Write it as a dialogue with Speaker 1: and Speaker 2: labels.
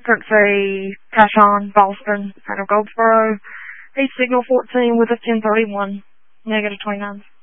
Speaker 1: Quincy, Cashon, Boston, out of Goldsboro. He's signal 14 with a 1031, negative 29.